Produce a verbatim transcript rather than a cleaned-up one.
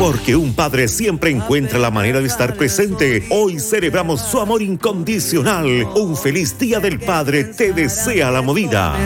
Porque un padre siempre encuentra la manera de estar presente. Hoy celebramos su amor incondicional. Un feliz Día del Padre te desea La Movida.